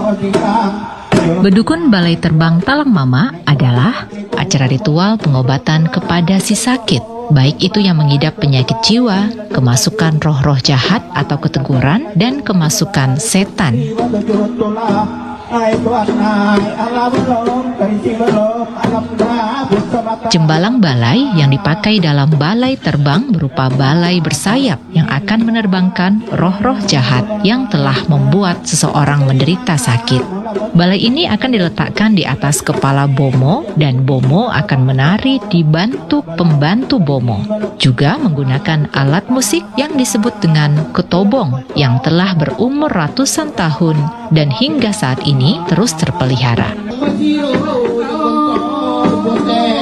Bedukun Balai Terbang Talang Mama adalah acara ritual pengobatan kepada si sakit, baik itu yang mengidap penyakit jiwa, kemasukan roh-roh jahat atau keteguran, dan kemasukan setan. Jembalang balai yang dipakai dalam balai terbang berupa balai bersayap yang akan menerbangkan roh-roh jahat yang telah membuat seseorang menderita sakit. Balai ini akan diletakkan di atas kepala Bomo dan Bomo akan menari dibantu pembantu Bomo. Juga menggunakan alat musik yang disebut dengan ketobong yang telah berumur ratusan tahun dan hingga saat ini terus terpelihara.